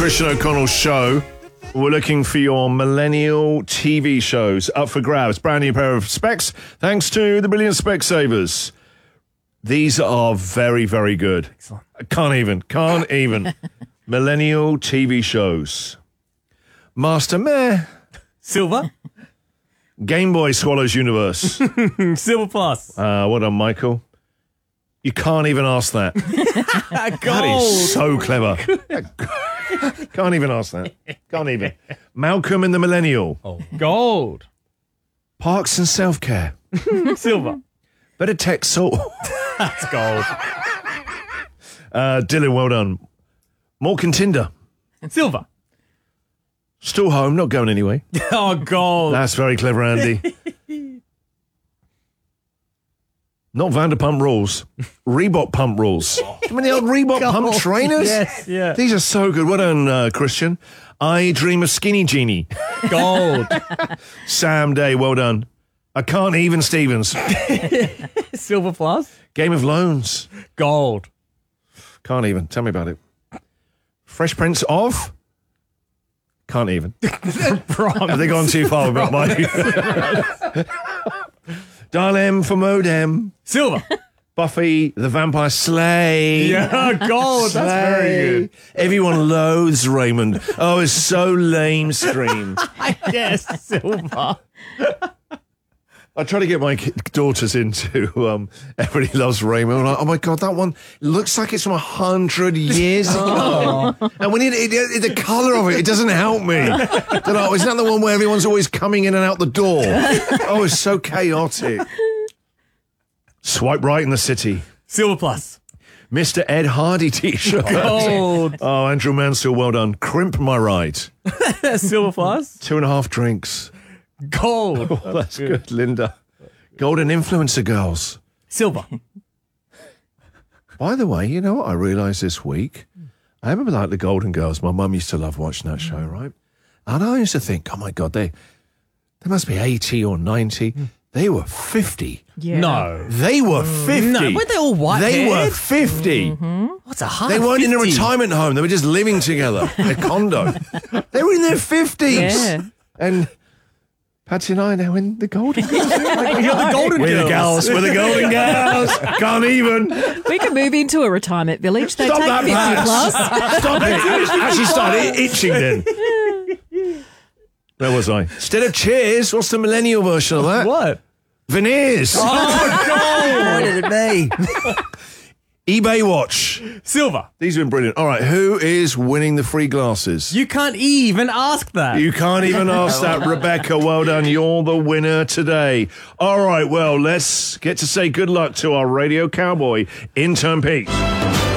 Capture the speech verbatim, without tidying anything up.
Christian O'Connell show. We're looking for your millennial T V shows up for grabs. Brand new pair of specs, thanks to the brilliant Specsavers. These are very, very good. Excellent. Can't even, can't even. Millennial T V shows. Master Meh. Silver. Game Boy Swallows Universe. Silver Plus. Uh, well done, Michael. You can't even ask that. That is so clever. Can't even ask that. Can't even. Malcolm and the Millennial. Oh. Gold. Parks and Self-Care. Silver. Better Tech Salt. That's gold. Uh, Dylan, well done. More Tinder. Silver. Still home, not going anyway. Oh, gold. That's very clever, Andy. Not Vanderpump Rules. Reebok Pump Rules. I mean, the old Reebok Gold. Pump trainers? Yes, yeah. These are so good. Well done, uh, Christian. I Dream of Skinny Jeannie. Gold. Sam Day, well done. I Can't Even Stevens. Silver Plus. Game of Loans. Gold. Can't even. Tell me about it. Fresh Prince of? Can't even. Have they gone too far about my... Dial M for Modem. Silver. Buffy the Vampire Slay. Yeah, gold. Slay. That's very good. Everyone loathes Raymond. Oh, it's so lame stream. Yes, silver. I try to get my ki- daughters into um, Everybody Loves Raymond. I'm like, oh my God, that one looks like it's from a hundred years ago. And when it, it, it, the colour of it, it doesn't help me. They're like, oh, isn't that the one where everyone's always coming in and out the door? Oh, it's so chaotic. Swipe Right in the City. Silver Plus. Mister Ed Hardy t-shirt. Gold. Oh, Andrew Mansell, well done. Crimp My Ride. Silver Plus. Two and a half drinks. Gold. Oh, that's good. Linda. Golden Influencer Girls. Silver. By the way, you know what I realised this week? I remember like the Golden Girls. My mum used to love watching that show, right? And I used to think, oh my God, they they must be eighty or ninety. They were fifty. Yeah. No. They were fifty. No, weren't they all white They were haired? fifty. What's a hard They weren't in a fifty? retirement home. They were just living together. A condo. They were in their fifties. Yeah. And Patsy and I are now in the Golden Girls. You're the Golden We're the Girls. girls. We're the Golden Girls. Can't even. We could move into a retirement village. They Stop take that, fifty Pat. plus. Stop it. Actually started itching then. Where was I? Instead of Cheers, what's the millennial version of that? What? Veneers. Oh, What did it be? eBay watch. Silver. These have been brilliant. All right, who is winning the free glasses? You can't even ask that. You can't even ask that, Rebecca. Well done. You're the winner today. All right, well, let's get to say good luck to our radio cowboy, Intern Pete.